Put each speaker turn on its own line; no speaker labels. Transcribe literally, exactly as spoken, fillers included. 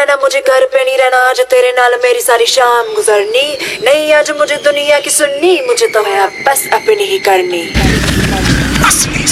रहना, मुझे घर पे नहीं रहना, आज तेरे नाल मेरी सारी शाम गुजरनी। नहीं आज मुझे दुनिया की सुननी, मुझे तो है बस अपनी ही करनी।